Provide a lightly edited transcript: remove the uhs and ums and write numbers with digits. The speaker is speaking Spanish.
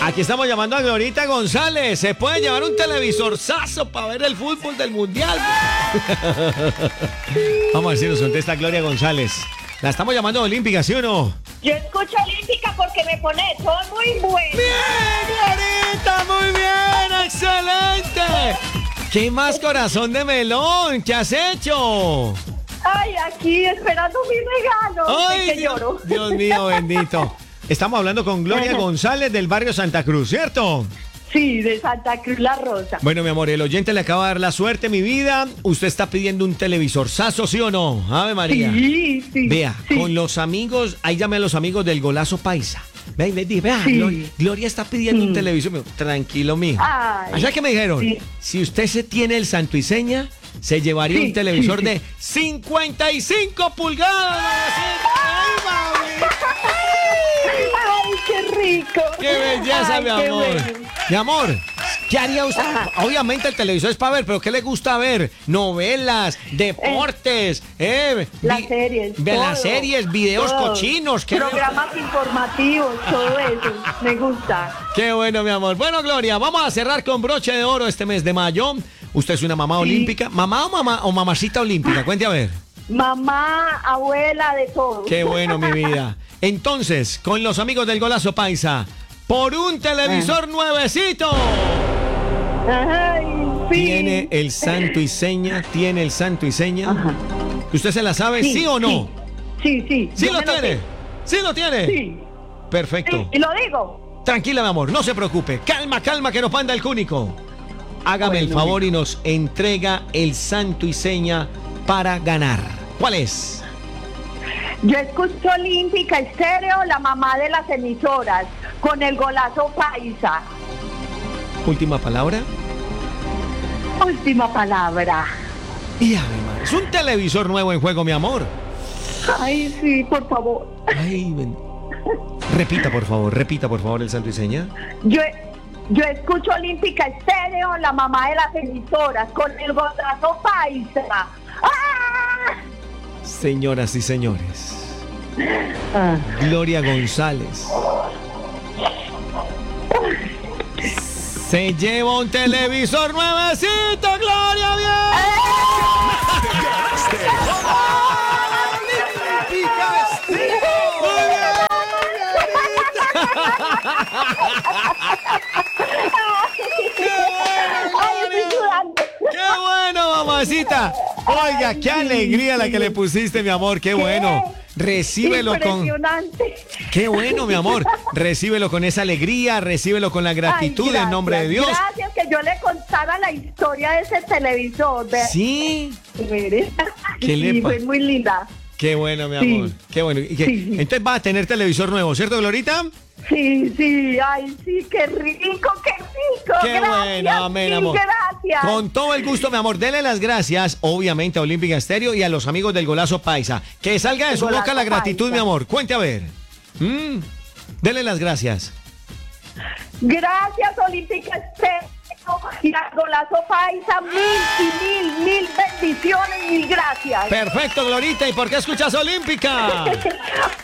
Aquí estamos llamando a Glorita González. Se puede llevar un televisorzazo para ver el fútbol del mundial. Vamos a ver si nos contesta Gloria González. La estamos llamando a Olímpica, ¿sí o no? Yo escucho Olímpica porque me pone son muy buenos. ¡Bien, Glorita! ¡Muy bien! ¡Excelente! ¿Qué más, corazón de melón? ¿Qué has hecho? Ay, aquí esperando mi regalo. ¡Ay, que lloro. Dios mío, bendito! Estamos hablando con Gloria González del barrio Santa Cruz, ¿cierto? Sí, de Santa Cruz La Rosa. Bueno, mi amor, el oyente le acaba de dar la suerte, mi vida. Usted está pidiendo un televisorzazo, ¿sí o no? Ave María. Sí, sí. Vea, sí. con los amigos, ahí llame a los amigos del Golazo Paisa. Vea, Sí. Gloria está pidiendo un televisor. Tranquilo, mijo. Ay, Allá que me dijeron, sí. si usted se tiene el santo y seña, se llevaría Sí, un televisor sí, sí. de 55 pulgadas. ¡Ay, mami! Ay, qué rico. ¡Qué belleza, Ay, mi qué amor! bueno. Mi amor, ¿qué haría usted? Ajá. Obviamente el televisor es para ver, pero ¿qué le gusta ver? Novelas, deportes, Las series, de las todo, series, videos todo. cochinos. ¿Qué Programas informativos, todo eso. Me gusta. Qué bueno, mi amor. Bueno, Gloria, vamos a cerrar con broche de oro este mes de mayo. Usted es una mamá olímpica. ¿Mamá o mamacita olímpica? Cuente a ver. Mamá, abuela, de todo. Qué bueno, mi vida. Entonces, con los amigos del Golazo Paisa, por un televisor nuevecito. Ay, sí. ¿Tiene el santo y seña? ¿Tiene el santo y seña? Ajá. ¿Usted se la sabe, sí o no? Sí, sí. ¿Sí yo lo me tiene? sé. ¿Sí lo tiene? Sí. Perfecto. Sí, y lo digo. Tranquila, mi amor, no se preocupe. Calma, que nos manda el cúnico. Hágame el Bueno, favor y nos entrega el santo y seña para ganar. ¿Cuál es? Yo escucho Olímpica Estéreo, la mamá de las emisoras, con el Golazo Paisa. Última palabra. Última palabra. Y ave madre, es un televisor nuevo en juego, mi amor. Ay, sí, por favor. Ay, repita, por favor, el santo y seña. Yo escucho Olímpica Estéreo, la mamá de las emisoras, con el Golazo Paisa. ¡Ah! Señoras y señores, Ah. Gloria González se lleva un televisor nuevecito, Gloria, bien. Ay, estoy sudando. ¡Qué bueno, mamacita! Oiga, qué alegría la que le pusiste, mi amor, qué bueno. Recíbelo con... Impresionante. Qué bueno, mi amor. Recíbelo con esa alegría, recíbelo con la gratitud Ay, en nombre de Dios. Gracias, que yo le contara la historia de ese televisor. Sí, Mire. ¿Qué le Sí, pa- fue muy linda. qué bueno, mi Sí. amor. Qué bueno. Y Sí. entonces va a tener televisor nuevo, ¿cierto, Glorita? Sí, sí, ay, sí, qué rico, qué rico. Qué Gracias, bueno, amén, sí, amor. Gracias. Con todo el gusto, mi amor. Dele las gracias, obviamente, a Olímpica Estéreo y a los amigos del Golazo Paisa. Que salga de El su boca Golazo la gratitud, Paisa. mi amor. Cuente a ver. Dele las gracias. Gracias, Olímpica Estéreo y a Golazo Paisa, mil bendiciones, mil gracias. Perfecto, Glorita. ¿Y por qué escuchas Olímpica?